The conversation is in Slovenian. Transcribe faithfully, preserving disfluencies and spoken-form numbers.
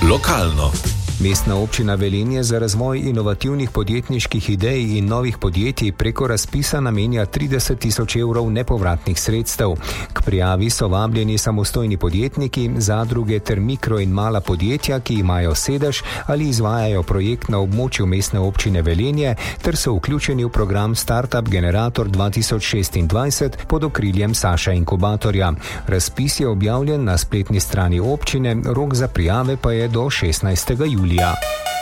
Lokalno. Mestna občina Velenje za razvoj inovativnih podjetniških idej in novih podjetij preko razpisa namenja trideset tisoč evrov nepovratnih sredstev. K prijavi so vabljeni samostojni podjetniki, zadruge ter mikro in mala podjetja, ki imajo sedež ali izvajajo projekt na območju mestne občine Velenje ter so vključeni v program Startup Generator dva tisoč šestindvajset pod okriljem Saša Inkubatorja. Razpis je objavljen na spletni strani občine, rok za prijave pa je do šestnajstega julija.